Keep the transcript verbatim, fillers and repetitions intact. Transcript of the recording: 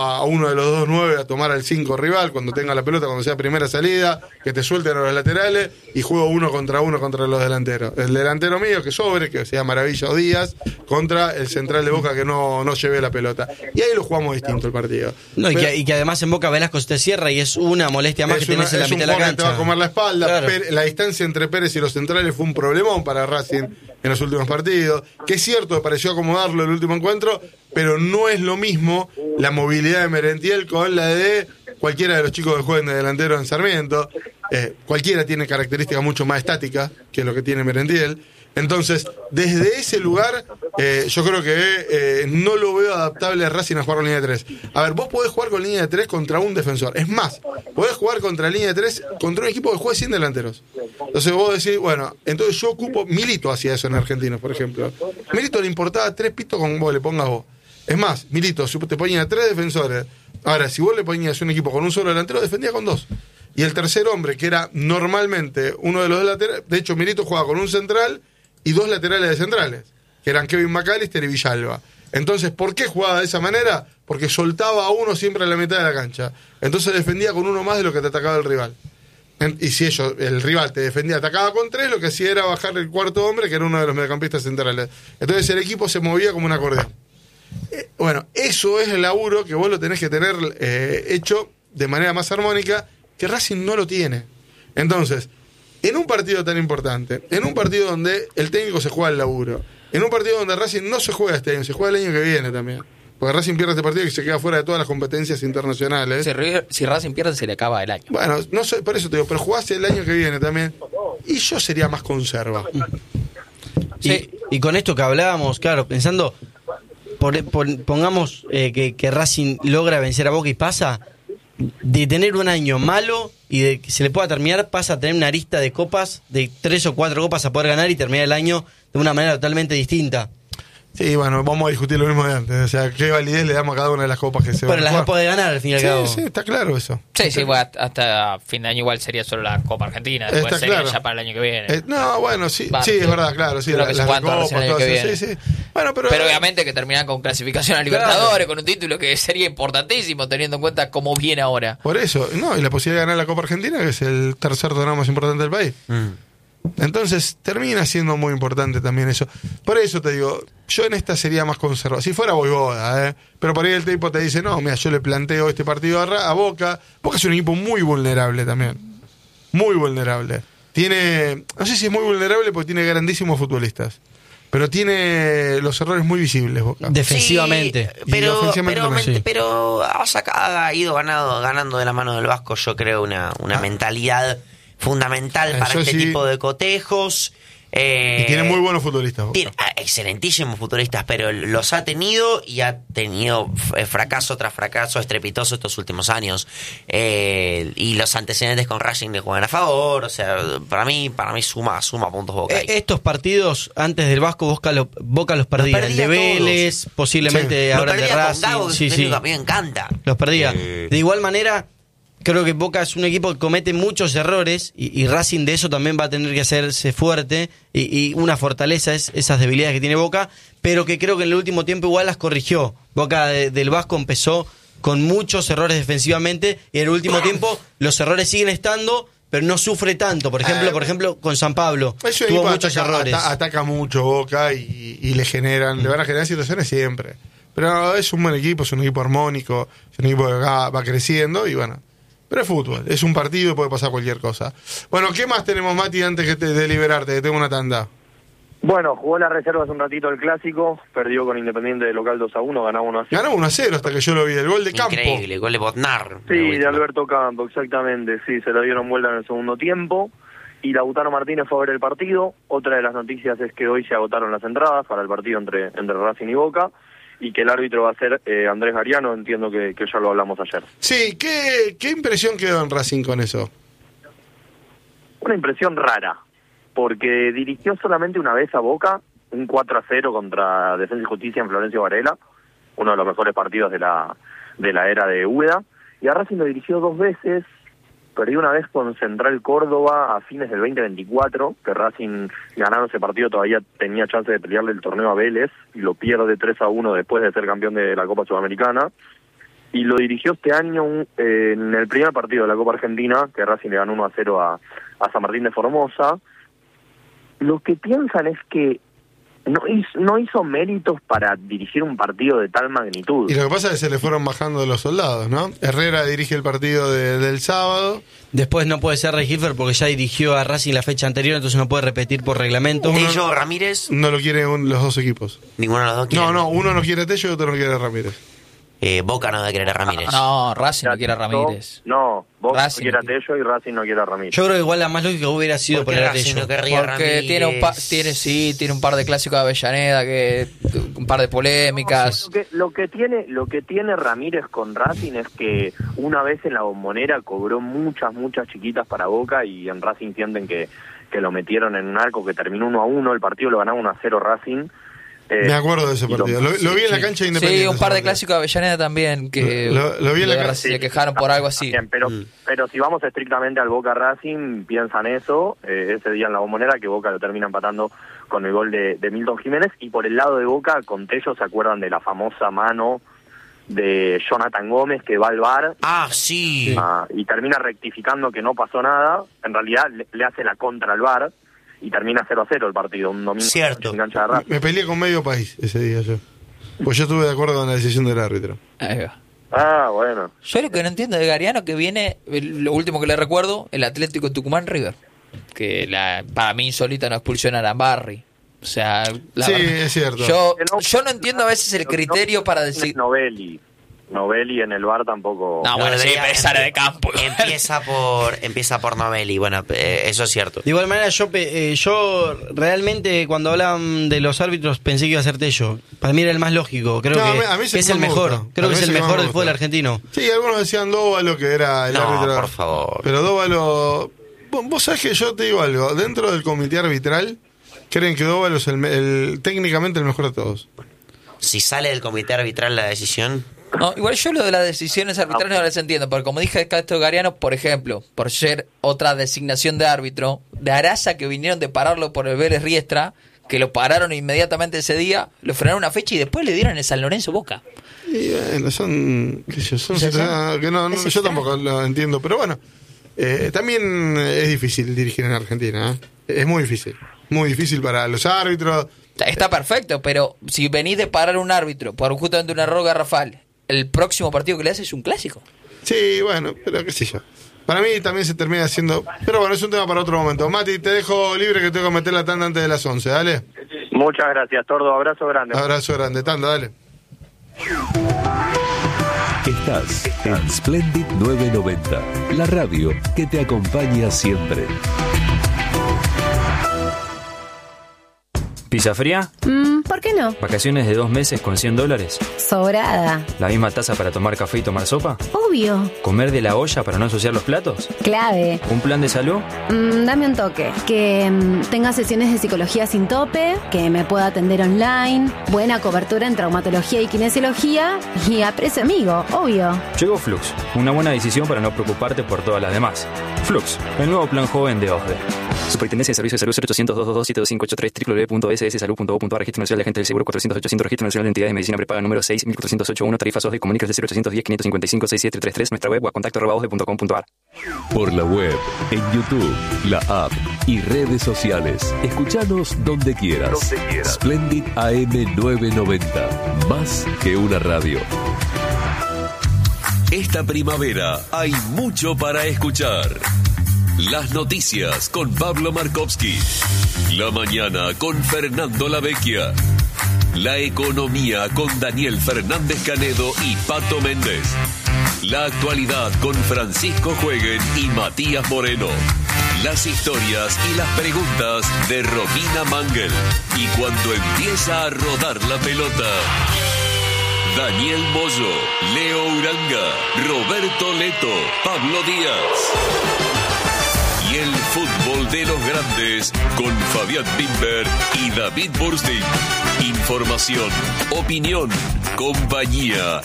a uno de los dos nueve a tomar al cinco rival cuando tenga la pelota, cuando sea primera salida, que te suelten a los laterales y juego uno contra uno contra los delanteros. El delantero mío que sobre, que sea Maravilla o Díaz, contra el central de Boca que no, no lleve la pelota. Y ahí lo jugamos distinto el partido. No, Pero, y, que, y que además en Boca Velasco te cierra y es una molestia más que una, tenés en la mitad de la cancha. Te va a comer la espalda. Claro. Pérez, la distancia entre Pérez y los centrales fue un problemón para Racing en los últimos partidos. Que es cierto, me pareció acomodarlo el último encuentro, pero no es lo mismo la movilidad de Merentiel con la de cualquiera de los chicos que juegan de delantero en Sarmiento. Eh, cualquiera tiene características mucho más estáticas que lo que tiene Merentiel. Entonces, desde ese lugar, eh, yo creo que eh, no lo veo adaptable a Racing a jugar con línea de tres. A ver, vos podés jugar con línea de tres contra un defensor. Es más, podés jugar contra línea de tres contra un equipo que juegue sin delanteros. Entonces vos decís, bueno, entonces yo ocupo... Milito hacía eso en Argentinos, por ejemplo. Milito le importaba tres pitos con vos le pongas vos. Es más, Milito, si te ponía tres defensores. Ahora, si vos le ponías un equipo con un solo delantero, defendía con dos. Y el tercer hombre, que era normalmente uno de los laterales... De hecho, Milito jugaba con un central y dos laterales de centrales, que eran Kevin McAllister y Villalba. Entonces, ¿por qué jugaba de esa manera? Porque soltaba a uno siempre en la mitad de la cancha. Entonces defendía con uno más de lo que te atacaba el rival. Y si ellos, el rival te defendía, atacaba con tres, lo que hacía era bajar el cuarto hombre, que era uno de los mediocampistas centrales. Entonces el equipo se movía como un acordeón. Eh, bueno, eso es el laburo que vos lo tenés que tener eh, hecho de manera más armónica, que Racing no lo tiene. Entonces, en un partido tan importante, en un partido donde el técnico se juega el laburo, en un partido donde Racing no se juega este año, se juega el año que viene también, porque Racing pierde este partido y se queda fuera de todas las competencias internacionales. Si, si Racing pierde, se le acaba el año. Bueno, no sé, por eso te digo, pero jugás el año que viene también, y yo sería más conserva. Sí. Y, y con esto que hablábamos, claro, pensando, por, por, pongamos eh, que, que Racing logra vencer a Boca y pasa... de tener un año malo y de que se le pueda terminar, pasa a tener una arista de copas, de tres o cuatro copas a poder ganar y terminar el año de una manera totalmente distinta. Sí, bueno, vamos a discutir lo mismo de antes. O sea, ¿qué validez le damos a cada una de las copas que se van a jugar? Pero las puede ganar al fin y al sí, cabo. Sí, está claro eso. Sí, sí, bueno, hasta fin de año igual sería solo la Copa Argentina. Después está sería claro. ya para el año que viene. Eh, no, bueno, sí, Va, sí, es verdad, claro. Sí, creo la, que las cuatro copas, recién el año todo que eso, viene. sí, sí. Bueno, pero, Pero obviamente que terminan con clasificación a Libertadores, claro, con un título que sería importantísimo teniendo en cuenta cómo viene ahora. Por eso, no, y la posibilidad de ganar la Copa Argentina, que es el tercer torneo más importante del país. Mm. Entonces termina siendo muy importante también eso. Por eso te digo, yo en esta sería más conservador. Si fuera Voivoda, ¿eh? Pero por ahí el tipo te dice, no, mira, yo le planteo este partido a, a Boca. Boca es un equipo muy vulnerable también. Muy vulnerable. Tiene, no sé si es muy vulnerable porque tiene grandísimos futbolistas, pero tiene los errores muy visibles, Boca. Defensivamente. Sí, pero, ofensivamente pero, también. sí. pero ha, sacado, ha ido ganado, ganando de la mano del Vasco, yo creo, una, una ah. mentalidad fundamental para Eso este sí. tipo de cotejos. Eh, y tiene muy buenos futbolistas. Boca. Tiene ah, excelentísimos futbolistas, pero los ha tenido y ha tenido fracaso tras fracaso estrepitoso estos últimos años. Eh, y los antecedentes con Racing le juegan a favor. O sea, para mí, para mí suma, suma puntos Boca. Eh, estos partidos antes del Vasco, Boca, lo, Boca los perdía. Los perdía el de Vélez, todos. Posiblemente sí. ahora el de Racing. Gago, sí, sí. A mí me encanta. Los perdía. Eh. De igual manera, creo que Boca es un equipo que comete muchos errores y, y Racing de eso también va a tener que hacerse fuerte y, y una fortaleza es esas debilidades que tiene Boca, pero que creo que en el último tiempo igual las corrigió. Boca de, del Vasco empezó con muchos errores defensivamente y en el último tiempo los errores siguen estando, pero no sufre tanto. Por ejemplo, eh, por ejemplo con San Pablo tuvo muchos ataca, errores. Ataca, ataca mucho Boca y, y le generan, mm. le van a generar situaciones siempre. Pero es un buen equipo, es un equipo armónico, es un equipo que va, va creciendo y bueno. Pero es fútbol, es un partido y puede pasar cualquier cosa. Bueno, ¿qué más tenemos, Mati, antes que te, de liberarte? Que tengo una tanda. Bueno, jugó la reserva hace un ratito el Clásico, perdió con Independiente de local dos a uno, ganaba uno a cero. Ganaba uno a cero hasta que yo lo vi, el gol de Campo. Increíble, gol de Botnar. Sí, de Alberto Campo, exactamente, sí, se lo dieron vuelta en el segundo tiempo. Y Lautaro Martínez fue a ver el partido. Otra de las noticias es que hoy se agotaron las entradas para el partido entre, entre Racing y Boca. Y que el árbitro va a ser eh, Andrés Gariano, entiendo que, que ya lo hablamos ayer. Sí, ¿qué, ¿qué impresión quedó en Racing con eso? Una impresión rara, porque dirigió solamente una vez a Boca, un cuatro a cero contra Defensa y Justicia en Florencio Varela, uno de los mejores partidos de la de la era de Úbeda, y a Racing lo dirigió dos veces, perdió una vez con Central Córdoba a fines del veinte veinticuatro, que Racing ganando ese partido todavía tenía chance de pelearle el torneo a Vélez, y lo pierde tres a uno después de ser campeón de la Copa Sudamericana. y lo dirigió este año un, eh, en el primer partido de la Copa Argentina, que Racing le ganó uno a cero a, a San Martín de Formosa. Lo que piensan es que no hizo, no hizo méritos para dirigir un partido de tal magnitud. Y lo que pasa es que se le fueron bajando los soldados, ¿no? Herrera dirige el partido de, del sábado. Después no puede ser Rey Hilfer porque ya dirigió a Racing la fecha anterior, entonces no puede repetir por reglamento. Tello, Ramírez. No lo quieren un, los dos equipos. Ninguno de los dos quiere. No, no, uno no quiere a Tello y otro no quiere a Ramírez. Eh, Boca no debe querer a Ramírez. No, Racing no quiere a Ramírez. No, Boca Racing no quiere a no quiere. Tello y Racing no quiere a Ramírez. Yo creo que igual la más lógica hubiera sido ¿Por qué poner a Racing Tello. no querría a Porque Ramírez? tiene un pa- tiene sí, tiene un par de clásicos de Avellaneda, que un par de polémicas. Lo que, lo que tiene lo que tiene Ramírez con Racing es que una vez en la Bombonera cobró muchas, muchas chiquitas para Boca y en Racing sienten que, que lo metieron en un arco que terminó uno a uno, el partido lo ganaba uno a cero Racing. Eh, Me acuerdo de ese y lo- partido. Lo, lo vi en la Sí. cancha de Independiente. Sí, un par de ese partido. clásicos de Avellaneda también, que Lo- lo vi en la de ca- Racing se quejaron por algo así. Bien, pero, Mm. pero si vamos estrictamente al Boca Racing, piensan eso, eh, ese día en la Bombonera, que Boca lo termina empatando con el gol de, de Milton Jiménez, y por el lado de Boca, con Tello, ¿se acuerdan de la famosa mano de Jonathan Gómez que va al V A R? Ah, sí. Ah, y termina rectificando que no pasó nada, en realidad le, le hace la contra al V A R, y termina cero a cero el partido, un domingo Cierto. en cancha de Racing. Me peleé con medio país ese día yo. Pues yo estuve de acuerdo con la decisión del árbitro. Ahí va. Ah, bueno. Yo lo que no entiendo de Gariano que viene, el- lo último que le recuerdo, el Atlético Tucumán River, que la, para mí insólita no expulsión a Barry. O sea, la Sí, verdad, es cierto. Yo, Que no- yo no entiendo a veces el criterio para decir. Novelli. Novelli en el V A R tampoco... No, bueno, sí, debería- pero sale de campo. Empieza por empieza por Novelli. Bueno, eh, eso es cierto. De igual manera, yo pe- eh, yo realmente cuando hablaban de los árbitros pensé que iba a ser Tello. Para mí era el más lógico. Creo No, que, a mí- a mí que sí es me el gusta. mejor. A Creo mí que es el sí me mejor del gusta. fútbol argentino. Sí, algunos decían Dóvalo, que era el No, árbitro. por favor. Pero Dóvalo... Vos vos sabés que yo te digo algo. Dentro del comité arbitral, creen que Dóvalo es el, me- el- técnicamente el mejor de todos. Si sale del comité arbitral la decisión, No, igual yo lo de las decisiones arbitrales no las entiendo, porque como dije acá esto de Gariano, por ejemplo, por ser otra designación de árbitro, de Araza que vinieron de pararlo por el Vélez Riestra, que lo pararon inmediatamente ese día, lo frenaron una fecha y después le dieron el San Lorenzo Boca. Y bueno, son... qué sé yo, son ¿Es eso? situaciones que no, no, ¿Es yo extraño? tampoco lo entiendo. Pero bueno, eh, también es difícil dirigir en Argentina. ¿eh? Es muy difícil. Muy difícil para los árbitros. O sea, está perfecto, pero si venís de parar un árbitro por justamente un error garrafal, el próximo partido que le haces es un clásico. Sí, bueno, pero qué sé yo. Para mí también se termina haciendo... Pero bueno, es un tema para otro momento. Mati, te dejo libre que tengo que meter la tanda antes de las once, dale. Muchas gracias, Tordo. Abrazo grande. Abrazo grande, tanda, dale. Estás en Splendid novecientos noventa, la radio que te acompaña siempre. ¿Pizza fría? Mm, ¿por qué no? ¿Vacaciones de dos meses con cien dólares? Sobrada. ¿La misma taza para tomar café y tomar sopa? Obvio. ¿Comer de la olla para no ensuciar los platos? Clave. ¿Un plan de salud? Mm, dame un toque. Que mm, tenga sesiones de psicología sin tope, que me pueda atender online, buena cobertura en traumatología y kinesiología y a precio amigo, obvio. Llegó Flux, una buena decisión para no preocuparte por todas las demás. Flux, el nuevo plan joven de OSDE. Superintendencia de Servicios de Salud cero ochocientos, doscientos veintidós, siete dos cinco ocho tres, doble u doble u doble u punto s s salud punto gov punto a r, Registro Nacional de Agentes del Seguro cuatrocientos ochocientos, Registro Nacional de Entidades de Medicina Prepaga número seis mil cuatrocientos ochenta y uno, tarifas OSDE, comunícase de cero ochocientos diez, quinientos cincuenta y cinco, sesenta y siete treinta y tres, nuestra web o a contacto arroba osde punto com punto a r. Por la web, en YouTube, la app y redes sociales. Escuchanos donde quieras. Splendid A M novecientos noventa. Más que una radio. Esta primavera hay mucho para escuchar. Las noticias con Pablo Markovsky. La mañana con Fernando Lavecchia. La economía con Daniel Fernández Canedo y Pato Méndez. La actualidad con Francisco Jueguen y Matías Moreno. Las historias y las preguntas de Romina Mangel. Y cuando empieza a rodar la pelota, Daniel Moyo, Leo Uranga, Roberto Leto, Pablo Díaz. Y el fútbol de los grandes con Fabián Bimber y David Bursting. Información, opinión, compañía